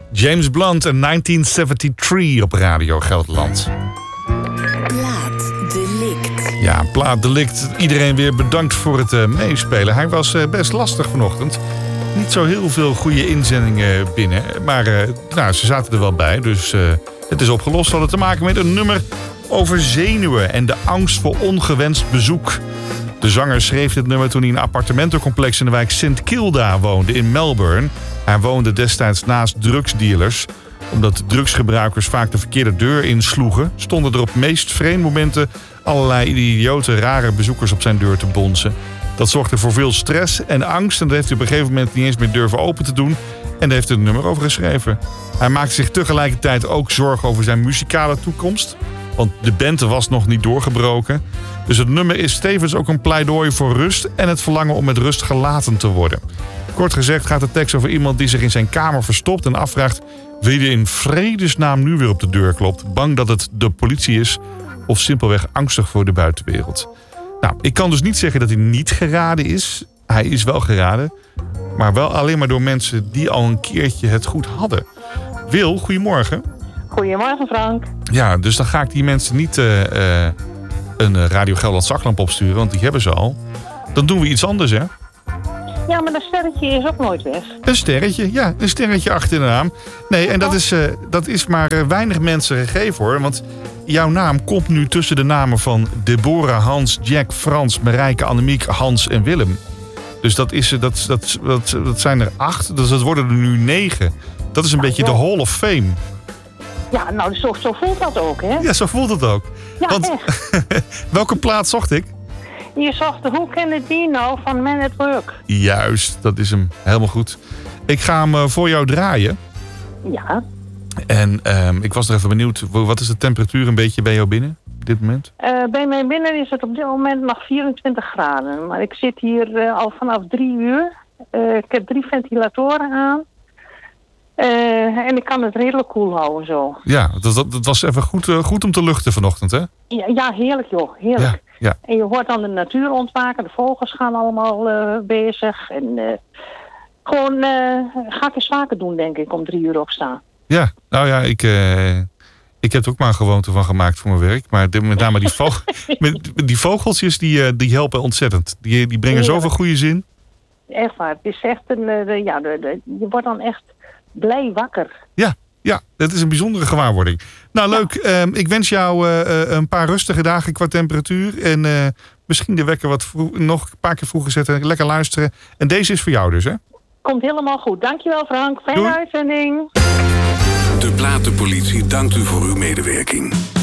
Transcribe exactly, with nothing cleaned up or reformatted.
James Blunt en negentien zevenenzeventig op Radio Gelderland. Plaatsdelict. Ja, Plaatsdelict. Iedereen weer bedankt voor het uh, meespelen. Hij was uh, best lastig vanochtend. Niet zo heel veel goede inzendingen binnen. Maar uh, nou, ze zaten er wel bij. Dus uh, het is opgelost. We hadden te maken met een nummer over zenuwen en de angst voor ongewenst bezoek. De zanger schreef dit nummer toen hij in een appartementencomplex in de wijk Sint Kilda woonde in Melbourne. Hij woonde destijds naast drugsdealers. Omdat drugsgebruikers vaak de verkeerde deur insloegen, stonden er op meest vreemde momenten allerlei idiote, rare bezoekers op zijn deur te bonzen. Dat zorgde voor veel stress en angst en dat heeft hij op een gegeven moment niet eens meer durven open te doen. En daar heeft hij een nummer over geschreven. Hij maakte zich tegelijkertijd ook zorgen over zijn muzikale toekomst. Want de band was nog niet doorgebroken. Dus het nummer is tevens ook een pleidooi voor rust en het verlangen om met rust gelaten te worden. Kort gezegd gaat de tekst over iemand die zich in zijn kamer verstopt en afvraagt wie er in vredesnaam nu weer op de deur klopt. Bang dat het de politie is of simpelweg angstig voor de buitenwereld. Nou, ik kan dus niet zeggen dat hij niet geraden is. Hij is wel geraden. Maar wel alleen maar door mensen die al een keertje het goed hadden. Wil, goedemorgen. Goedemorgen Frank. Ja, dus dan ga ik die mensen niet uh, uh, een Radio Gelderland zaklamp opsturen. Want die hebben ze al. Dan doen we iets anders, hè? Ja, maar dat sterretje is ook nooit weg. Een sterretje, ja. Een sterretje achter de naam. Nee, en dat is, uh, dat is maar uh, weinig mensen gegeven, hoor. Want jouw naam komt nu tussen de namen van Deborah, Hans, Jack, Frans, Marijke, Annemiek, Hans en Willem. Dus dat, is, dat, dat, dat, dat zijn er acht. Dus dat worden er nu negen. Dat is een ja, beetje de Hall of Fame. Ja, nou, zo, zo voelt dat ook, hè? Ja, zo voelt het ook. Ja, want, echt. Welke plaat zocht ik? Je zocht de Who Can It Be nou van Man at Work. Juist, dat is hem. Helemaal goed. Ik ga hem uh, voor jou draaien. Ja. En uh, ik was er even benieuwd. Wat is de temperatuur een beetje bij jou binnen op dit moment? Uh, bij mij binnen is het op dit moment nog vierentwintig graden. Maar ik zit hier uh, al vanaf drie uur. Uh, ik heb drie ventilatoren aan. Uh, en ik kan het redelijk koel houden zo. Ja, dat, dat, dat was even goed, uh, goed om te luchten vanochtend, hè? Ja, ja heerlijk joh, heerlijk. Ja, ja. En je hoort dan de natuur ontwaken, de vogels gaan allemaal uh, bezig. En uh, gewoon uh, ga ik eens vaker doen, denk ik, om drie uur opstaan. Ja, nou ja, ik, uh, ik heb er ook maar een gewoonte van gemaakt voor mijn werk. Maar met name die, vogel, met, die vogeltjes, die, uh, die helpen ontzettend. Die, die brengen heerlijk. Zoveel goede zin. Echt waar, het is echt een, uh, de, ja, de, de, je wordt dan echt blij wakker. Ja, ja, dat is een bijzondere gewaarwording. Nou, leuk. Ja. Uh, ik wens jou uh, een paar rustige dagen qua temperatuur. En uh, misschien de wekker wat vroeg, nog een paar keer vroeger zetten. Lekker luisteren. En deze is voor jou dus, hè? Komt helemaal goed. Dankjewel, Frank. Fijne Doei. uitzending. De Platenpolitie dankt u voor uw medewerking.